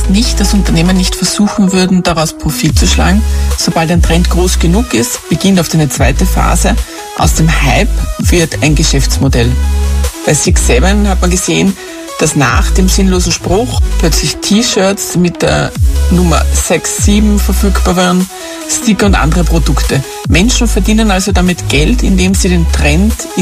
heißt nicht, dass Unternehmen nicht versuchen würden, daraus Profit zu schlagen. Sobald ein Trend groß genug ist, beginnt oft eine zweite Phase. Aus dem Hype wird ein Geschäftsmodell. Bei 6-7 hat man gesehen, dass nach dem sinnlosen Spruch plötzlich T-Shirts mit der Nummer 6-7 verfügbar waren, Sticker und andere Produkte. Menschen verdienen also damit Geld, indem sie den Trend